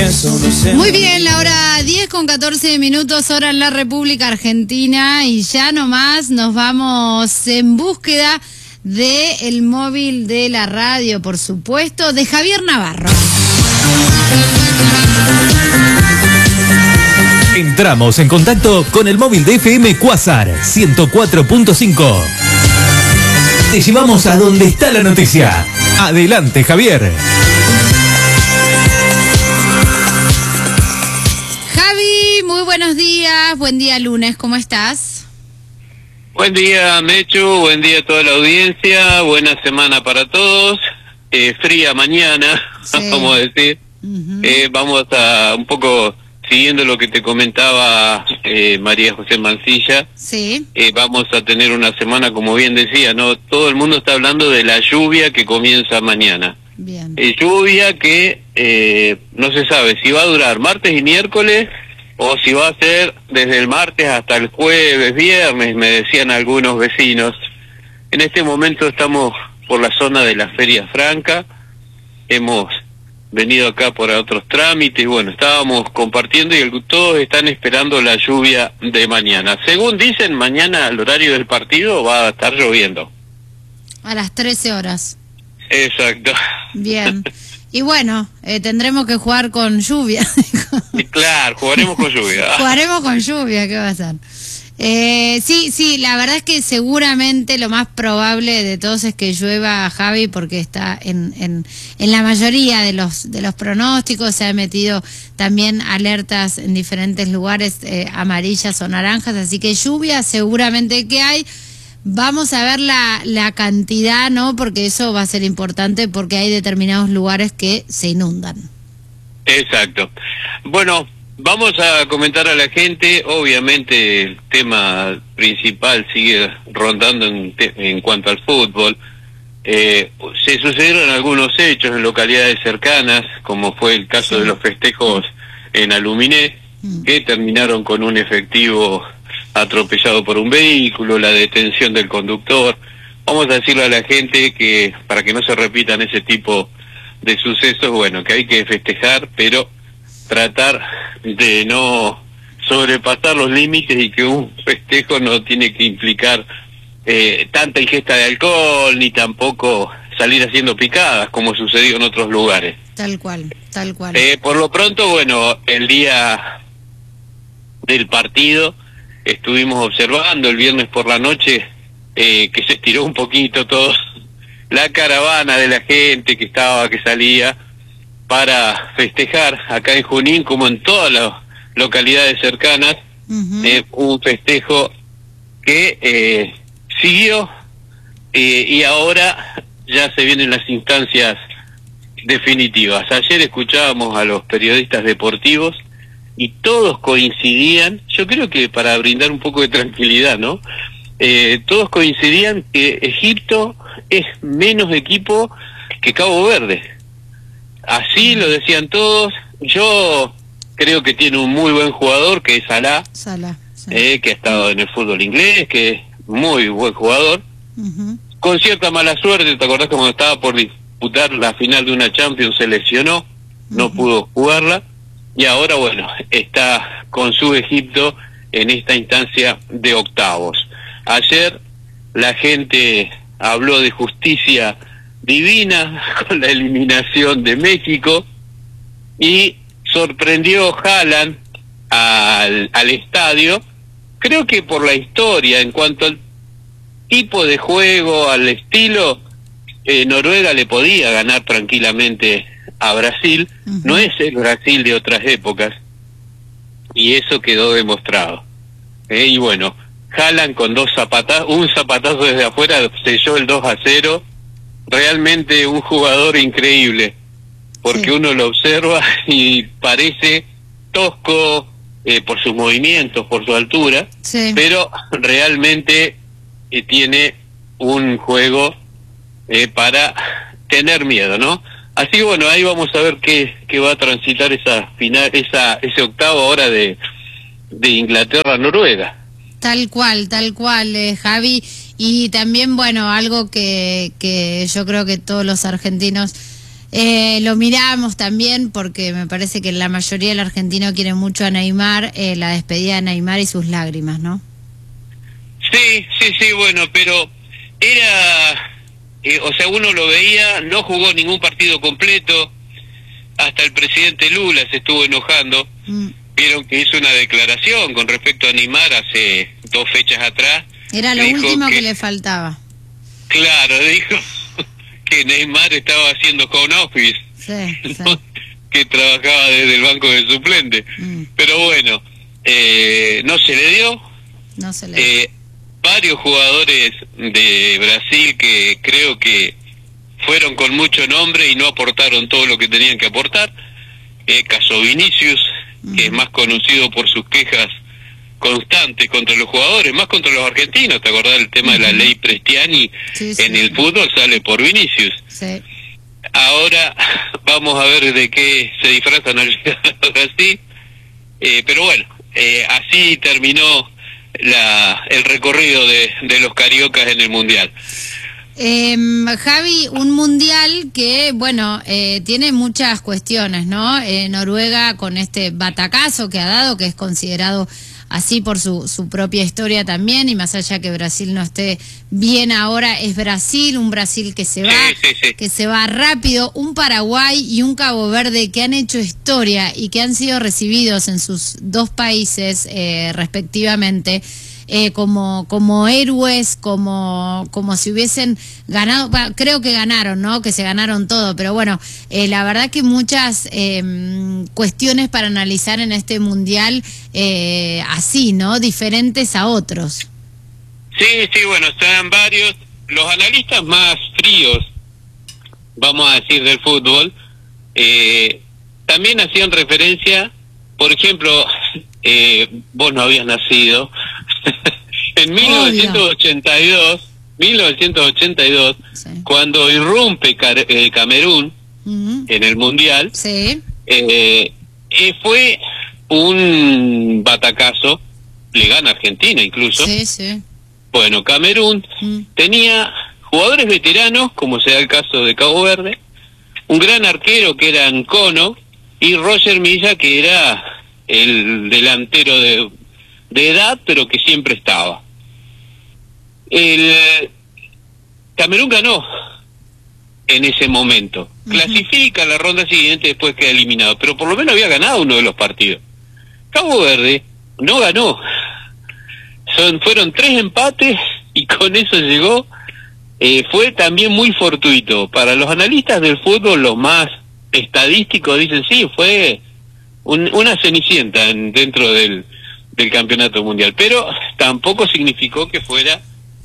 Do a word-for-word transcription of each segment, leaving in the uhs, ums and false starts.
eso no sé. Muy bien, la hora diez con catorce minutos, hora en la República Argentina, y ya nomás nos vamos en búsqueda de el móvil de la radio, por supuesto, de Javier Navarro. Entramos en contacto con el móvil de F M Quasar ciento cuatro punto cinco. Te llevamos a donde está la noticia. Adelante, Javier. Javi, muy buenos días, buen día lunes, ¿cómo estás? Buen día, Mechu, buen día a toda la audiencia, buena semana para todos, eh, fría mañana, sí. Vamos a decir, uh-huh. eh, vamos a un poco siguiendo lo que te comentaba eh, María José Mancilla, sí. eh, vamos a tener una semana, como bien decía, no, todo el mundo está hablando de la lluvia que comienza mañana. Bien. Eh, lluvia que eh, no se sabe si va a durar martes y miércoles o si va a ser desde el martes hasta el jueves, viernes, me decían algunos vecinos. En este momento estamos por la zona de la Feria Franca, hemos venido acá por otros trámites, bueno, estábamos compartiendo y el, todos están esperando la lluvia de mañana. Según dicen, mañana al horario del partido va a estar lloviendo. A las trece horas. Exacto. Bien. Y bueno, eh, tendremos que jugar con lluvia. Claro, jugaremos con lluvia. Jugaremos con lluvia, ¿qué va a ser? Eh, sí, sí, la verdad es que seguramente lo más probable de todos es que llueva, Javi, porque está en, en, en la mayoría de los de los pronósticos, se han metido también alertas en diferentes lugares, eh, amarillas o naranjas, así que lluvia seguramente que hay. Vamos a ver la, la cantidad, ¿no? Porque eso va a ser importante, porque hay determinados lugares que se inundan. Exacto. Bueno, vamos a comentar a la gente, obviamente el tema principal sigue rondando en, en cuanto al fútbol. Eh, se sucedieron algunos hechos en localidades cercanas, como fue el caso sí. de los festejos en Aluminé, mm. que terminaron con un efectivo atropellado por un vehículo, la detención del conductor. Vamos a decirle a la gente que para que no se repitan ese tipo de sucesos, bueno, que hay que festejar, pero tratar de no sobrepasar los límites y que un festejo no tiene que implicar eh, tanta ingesta de alcohol ni tampoco salir haciendo picadas como sucedió en otros lugares. Tal cual, tal cual. Eh, por lo pronto, bueno, el día del partido estuvimos observando el viernes por la noche eh, que se estiró un poquito todo la caravana de la gente que estaba, que salía para festejar acá en Junín, como en todas las localidades cercanas, uh-huh. eh, un festejo que eh, siguió eh, y ahora ya se vienen las instancias definitivas. Ayer escuchábamos a los periodistas deportivos y todos coincidían, yo creo que para brindar un poco de tranquilidad, ¿no? Eh, todos coincidían que Egipto es menos equipo que Cabo Verde. Así lo decían todos. Yo creo que tiene un muy buen jugador, que es Salah, Salah sí. eh, que ha estado en el fútbol inglés, que es muy buen jugador. Uh-huh. Con cierta mala suerte, ¿te acordás que cuando estaba por disputar la final de una Champions se lesionó? Uh-huh. No pudo jugarla. Y ahora, bueno, está con su Egipto en esta instancia de octavos. Ayer la gente habló de justicia divina con la eliminación de México y sorprendió Haaland al, al estadio, creo que por la historia, en cuanto al tipo de juego, al estilo, eh, Noruega le podía ganar tranquilamente a Brasil, uh-huh. no es el Brasil de otras épocas, y eso quedó demostrado. Eh, y bueno, Haaland con dos zapatazos, un zapatazo desde afuera selló el dos a cero, realmente un jugador increíble, porque sí. uno lo observa y parece tosco eh, por sus movimientos, por su altura, sí. pero realmente eh, tiene un juego eh, para tener miedo, ¿no? Así que bueno, ahí vamos a ver qué, qué va a transitar esa final, esa ese octavo ahora de, de Inglaterra-Noruega. Tal cual, tal cual, eh, Javi. Y también, bueno, algo que, que yo creo que todos los argentinos Eh, lo miramos también porque me parece que la mayoría del argentino quiere mucho a Neymar, eh, la despedida de Neymar y sus lágrimas, ¿no? Sí, sí, sí, bueno, pero era, eh, o sea, uno lo veía, no jugó ningún partido completo, hasta el presidente Lula se estuvo enojando, mm. vieron que hizo una declaración con respecto a Neymar hace dos fechas atrás. Era lo último que, que le faltaba. Claro, dijo que Neymar estaba haciendo home office, sí, ¿no? sí. que trabajaba desde el banco de suplente. Mm. Pero bueno, eh, no se le dio. No se le dio. Eh, varios jugadores de Brasil que creo que fueron con mucho nombre y no aportaron todo lo que tenían que aportar. Eh, caso Vinicius, uh-huh. que es más conocido por sus quejas constantes contra los jugadores, más contra los argentinos. ¿Te acordás del tema uh-huh. de la ley Prestiani? Sí, sí, en el sí. fútbol sale por Vinicius. Sí. Ahora vamos a ver de qué se disfrazan al así. Eh, pero bueno, eh, así terminó la el recorrido de, de los cariocas en el Mundial. Eh, Javi, un mundial que, bueno, eh, tiene muchas cuestiones, ¿no? Eh, Noruega con este batacazo que ha dado, que es considerado así por su, su propia historia también, y más allá que Brasil no esté bien ahora, es Brasil, un Brasil que se va, sí, sí, sí. que se va rápido, un Paraguay y un Cabo Verde que han hecho historia y que han sido recibidos en sus dos países eh, respectivamente, Eh, como como héroes, como como si hubiesen ganado, bueno, creo que ganaron, ¿no? Que se ganaron todo, pero bueno, eh, la verdad que muchas eh, cuestiones para analizar en este mundial eh, así, ¿no? Diferentes a otros. Sí, sí, bueno, están varios, los analistas más fríos, vamos a decir, del fútbol, eh, también hacían referencia, por ejemplo, eh, vos no habías nacido, en mil novecientos ochenta y dos, sí. cuando irrumpe Car eh, Camerún uh-huh. en el Mundial, sí. eh, eh, fue un batacazo, le gana Argentina incluso. Sí, sí. Bueno, Camerún uh-huh. tenía jugadores veteranos, como sea el caso de Cabo Verde, un gran arquero que era Nkono, y Roger Milla, que era el delantero de, de edad, pero que siempre estaba. El Camerún ganó en ese momento, uh-huh. clasifica a la ronda siguiente, después queda eliminado, pero por lo menos había ganado uno de los partidos. Cabo Verde no ganó, son fueron tres empates y con eso llegó. Eh, fue también muy fortuito. Para los analistas del fútbol, los más estadísticos dicen sí, fue un, una cenicienta en, dentro del, del campeonato mundial, pero tampoco significó que fuera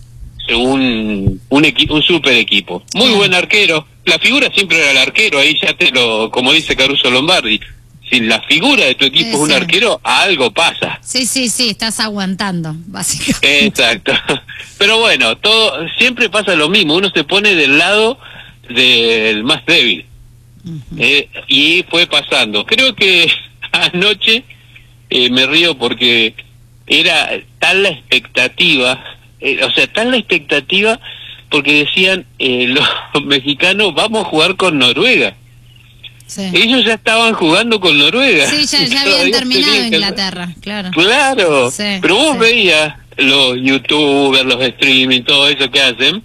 un un, equi un super equipo. Muy buen arquero, la figura siempre era el arquero, ahí ya te lo, como dice Caruso Lombardi, si la figura de tu equipo sí, es un sí. arquero, algo pasa. Sí, sí, sí, estás aguantando, básicamente. Exacto. Pero bueno, todo siempre pasa lo mismo, uno se pone del lado del más débil. Uh-huh. eh, y fue pasando. Creo que anoche eh, me río porque era tal la expectativa, eh, o sea, tal la expectativa porque decían eh, los mexicanos, vamos a jugar con Noruega. Sí. Ellos ya estaban jugando con Noruega. Sí, ya, ya habían terminado Inglaterra, claro. Claro, sí, pero vos sí. veías los youtubers, los streaming, todo eso que hacen,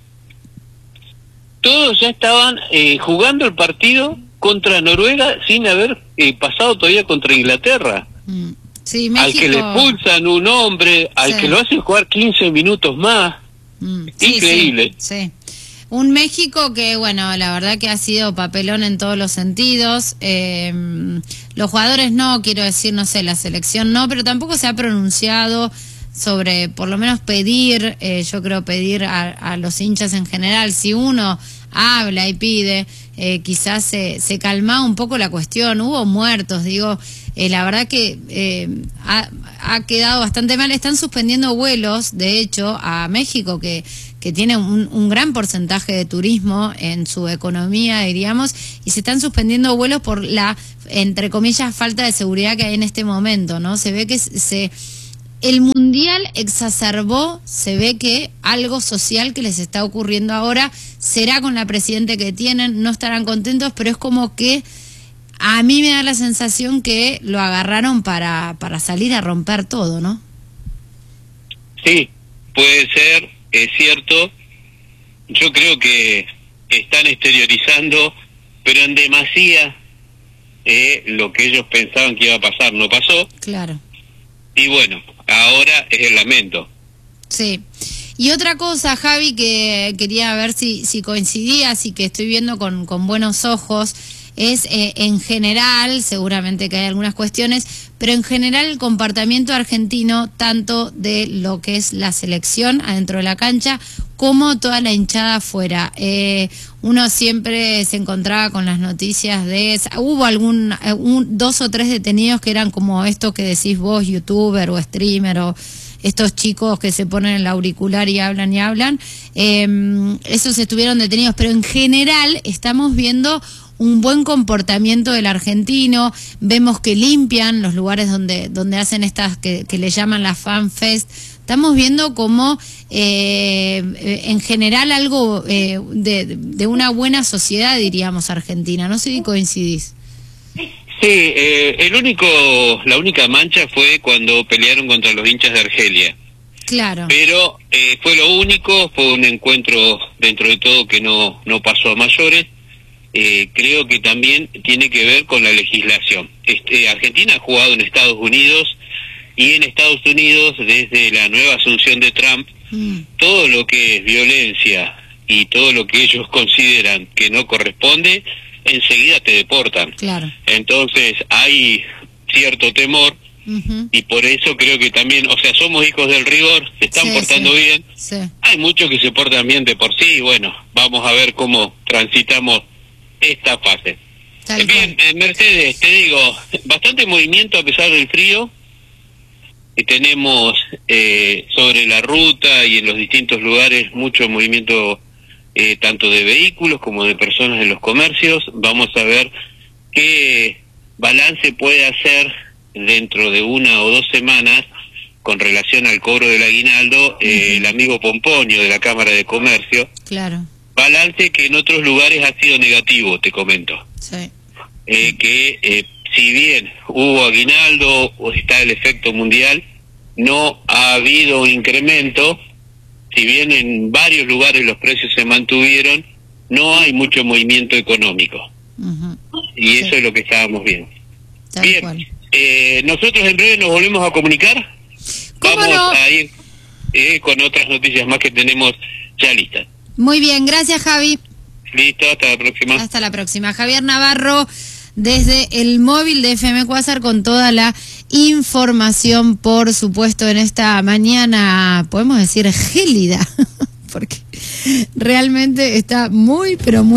todos ya estaban eh, jugando el partido contra Noruega sin haber eh, pasado todavía contra Inglaterra. Mm. Sí, México... Al que le expulsan un hombre, al sí. que lo hacen jugar quince minutos más. Mm. Sí, increíble. Sí, sí. Un México que, bueno, la verdad que ha sido papelón en todos los sentidos. Eh, los jugadores no, quiero decir, no sé, la selección no, pero tampoco se ha pronunciado sobre, por lo menos pedir, eh, yo creo pedir a, a los hinchas en general, si uno habla y pide, eh, quizás se, se calma un poco la cuestión. Hubo muertos, digo, eh, la verdad que eh, ha, ha quedado bastante mal. Están suspendiendo vuelos, de hecho, a México, que que tiene un, un gran porcentaje de turismo en su economía, diríamos, y se están suspendiendo vuelos por la, entre comillas, falta de seguridad que hay en este momento, ¿no? Se ve que se el Mundial exacerbó, se ve que algo social que les está ocurriendo ahora, será con la presidenta que tienen, no estarán contentos, pero es como que a mí me da la sensación que lo agarraron para, para salir a romper todo, ¿no? Sí, puede ser, es cierto. Yo creo que están exteriorizando, pero en demasía, eh, lo que ellos pensaban que iba a pasar no pasó. Claro. Y bueno, ahora es el lamento. Sí. Y otra cosa, Javi, que quería ver si, si coincidías y que estoy viendo con, con buenos ojos, es eh, en general, seguramente que hay algunas cuestiones, pero en general el comportamiento argentino, tanto de lo que es la selección adentro de la cancha, como toda la hinchada afuera. Eh, uno siempre se encontraba con las noticias de... Hubo algún un, dos o tres detenidos que eran como estos que decís vos, youtuber o streamer, o estos chicos que se ponen el auricular y hablan y hablan. Eh, esos estuvieron detenidos, pero en general estamos viendo un buen comportamiento del argentino. Vemos que limpian los lugares donde donde hacen estas que, que le llaman la fan fest. Estamos viendo como eh, en general algo eh, de, de una buena sociedad, diríamos, argentina. No sé si coincidís. Sí, eh, el único, la única mancha fue cuando pelearon contra los hinchas de Argelia. Claro. Pero eh, fue lo único, fue un encuentro dentro de todo que no no pasó a mayores. Eh, creo que también tiene que ver con la legislación. Este, Argentina ha jugado en Estados Unidos, y en Estados Unidos, desde la nueva asunción de Trump, mm. todo lo que es violencia y todo lo que ellos consideran que no corresponde, enseguida te deportan. Claro. Entonces hay cierto temor, uh-huh. y por eso creo que también, o sea, somos hijos del rigor, se están sí, portando sí. bien. Sí. Hay muchos que se portan bien de por sí, y bueno, vamos a ver cómo transitamos esta fase. Tal bien, eh, Mercedes, te digo, bastante movimiento a pesar del frío. Y tenemos eh, sobre la ruta y en los distintos lugares mucho movimiento, eh, tanto de vehículos como de personas en los comercios. Vamos a ver qué balance puede hacer dentro de una o dos semanas con relación al cobro del aguinaldo, eh, uh-huh. el amigo Pomponio de la Cámara de Comercio. Claro. Balance que en otros lugares ha sido negativo, te comento. Sí. Eh, que eh, si bien hubo aguinaldo o está el efecto mundial, no ha habido un incremento. Si bien en varios lugares los precios se mantuvieron, no hay mucho movimiento económico. Uh-huh. Y sí. eso es lo que estábamos viendo. Tal bien, eh, nosotros en breve nos volvemos a comunicar. Vamos no? a ir eh, con otras noticias más que tenemos ya listas. Muy bien, gracias, Javi. Listo, hasta la próxima. Hasta la próxima. Javier Navarro, desde el móvil de F M Quasar, con toda la información, por supuesto, en esta mañana, podemos decir, gélida, porque realmente está muy, pero muy